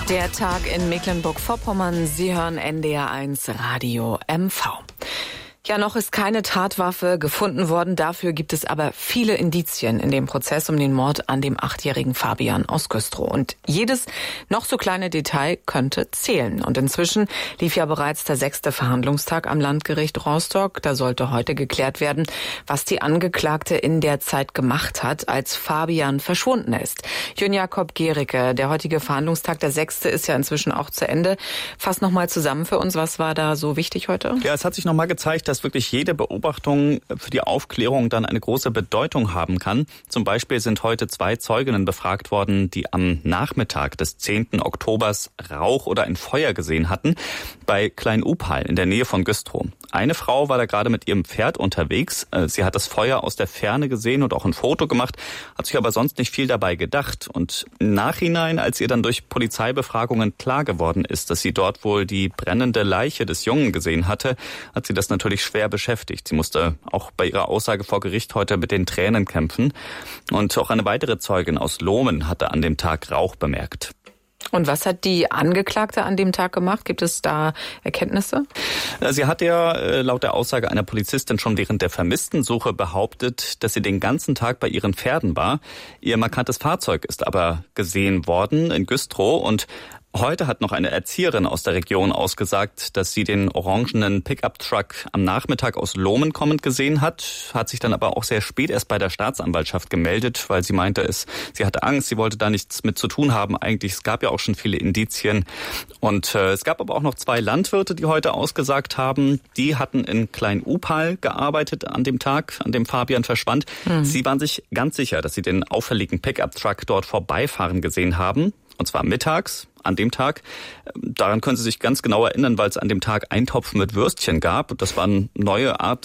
Der Tag in Mecklenburg-Vorpommern. Sie hören NDR1 Radio MV. Ja, noch ist keine Tatwaffe gefunden worden. Dafür gibt es aber viele Indizien in dem Prozess um den Mord an dem 8-jährigen Fabian aus Güstrow. Und jedes noch so kleine Detail könnte zählen. Und inzwischen lief ja bereits der 6. Verhandlungstag am Landgericht Rostock. Da sollte heute geklärt werden, was die Angeklagte in der Zeit gemacht hat, als Fabian verschwunden ist. Jön Jakob Gericke, der heutige Verhandlungstag, der 6. ist ja inzwischen auch zu Ende. Fass noch mal zusammen für uns, was war da so wichtig heute? Ja, es hat sich noch mal gezeigt, dass wirklich jede Beobachtung für die Aufklärung dann eine große Bedeutung haben kann. Zum Beispiel sind heute 2 Zeuginnen befragt worden, die am Nachmittag des 10. Oktobers Rauch oder ein Feuer gesehen hatten bei Klein-Upal in der Nähe von Güstrow. Eine Frau war da gerade mit ihrem Pferd unterwegs. Sie hat das Feuer aus der Ferne gesehen und auch ein Foto gemacht, hat sich aber sonst nicht viel dabei gedacht. Und im Nachhinein, als ihr dann durch Polizeibefragungen klar geworden ist, dass sie dort wohl die brennende Leiche des Jungen gesehen hatte, hat sie das natürlich schwer beschäftigt. Sie musste auch bei ihrer Aussage vor Gericht heute mit den Tränen kämpfen. Und auch eine weitere Zeugin aus Lohmen hatte an dem Tag Rauch bemerkt. Und was hat die Angeklagte an dem Tag gemacht? Gibt es da Erkenntnisse? Sie hat ja laut der Aussage einer Polizistin schon während der Vermisstensuche behauptet, dass sie den ganzen Tag bei ihren Pferden war. Ihr markantes Fahrzeug ist aber gesehen worden in Güstrow und heute hat noch eine Erzieherin aus der Region ausgesagt, dass sie den orangenen Pickup-Truck am Nachmittag aus Lohmen kommend gesehen hat sich dann aber auch sehr spät erst bei der Staatsanwaltschaft gemeldet, weil sie meinte, sie hatte Angst, sie wollte da nichts mit zu tun haben. Eigentlich, es gab ja auch schon viele Indizien. Und es gab aber auch noch 2 Landwirte, die heute ausgesagt haben. Die hatten in Klein-Upal gearbeitet an dem Tag, an dem Fabian verschwand. Sie waren sich ganz sicher, dass sie den auffälligen Pickup-Truck dort vorbeifahren gesehen haben. Und zwar mittags, an dem Tag. Daran können Sie sich ganz genau erinnern, weil es an dem Tag Eintopf mit Würstchen gab. Das war eine neue Art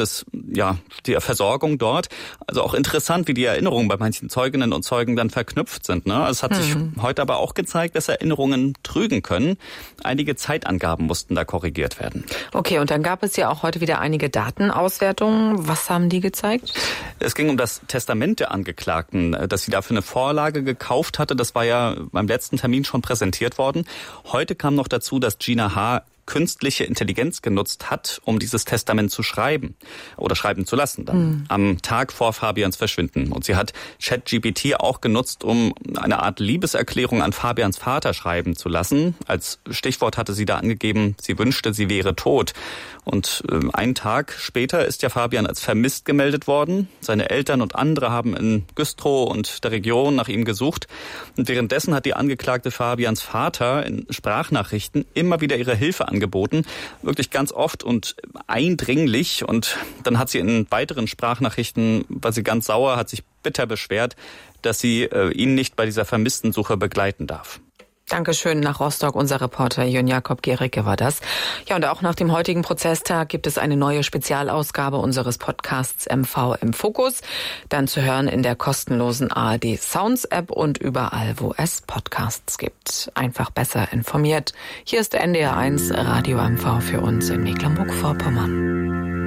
der Versorgung dort. Also auch interessant, wie die Erinnerungen bei manchen Zeuginnen und Zeugen dann verknüpft sind. Ne? Es hat sich heute aber auch gezeigt, dass Erinnerungen trügen können. Einige Zeitangaben mussten da korrigiert werden. Okay, und dann gab es ja auch heute wieder einige Datenauswertungen. Was haben die gezeigt? Es ging um das Testament der Angeklagten, dass sie dafür eine Vorlage gekauft hatte. Das war ja beim letzten Termin schon präsentiert worden. Heute kam noch dazu, dass Gina H. künstliche Intelligenz genutzt hat, um dieses Testament zu schreiben oder schreiben zu lassen dann am Tag vor Fabians Verschwinden. Und sie hat ChatGPT auch genutzt, um eine Art Liebeserklärung an Fabians Vater schreiben zu lassen. Als Stichwort hatte sie da angegeben, sie wünschte, sie wäre tot. Und einen Tag später ist ja Fabian als vermisst gemeldet worden. Seine Eltern und andere haben in Güstrow und der Region nach ihm gesucht. Und währenddessen hat die Angeklagte Fabians Vater in Sprachnachrichten immer wieder ihre Hilfe angeboten, wirklich ganz oft und eindringlich. Und dann hat sie in weiteren Sprachnachrichten, war sie ganz sauer, hat sich bitter beschwert, dass sie ihn nicht bei dieser Vermisstensuche begleiten darf. Dankeschön nach Rostock. Unser Reporter Jön Jakob Gericke war das. Ja, und auch nach dem heutigen Prozesstag gibt es eine neue Spezialausgabe unseres Podcasts MV im Fokus. Dann zu hören in der kostenlosen ARD Sounds App und überall, wo es Podcasts gibt. Einfach besser informiert. Hier ist NDR1 Radio MV für uns in Mecklenburg-Vorpommern.